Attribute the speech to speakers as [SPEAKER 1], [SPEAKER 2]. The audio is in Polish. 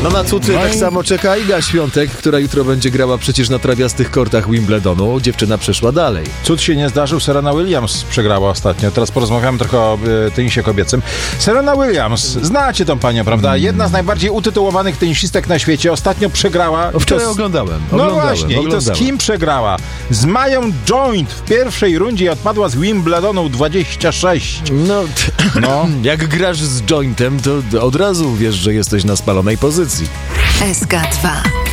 [SPEAKER 1] No na cud tak samo czeka Iga Świątek, która jutro będzie grała przecież na trawiastych kortach Wimbledonu. Dziewczyna przeszła dalej.
[SPEAKER 2] Cud się nie zdarzył, Serena Williams przegrała ostatnio. Teraz porozmawiamy trochę o tenisie kobiecym. Serena Williams, znacie tą panią, prawda? Jedna z najbardziej utytułowanych tenisistek na świecie. Ostatnio przegrała.
[SPEAKER 1] Wczoraj oglądałem.
[SPEAKER 2] No właśnie, i to z kim przegrała? Z Mają Joint w pierwszej rundzie odpadła z Wimbledonu 26.
[SPEAKER 1] No, jak grasz z jointem, to od razu wiesz, że jesteś na spalonej pozycji.
[SPEAKER 3] SK2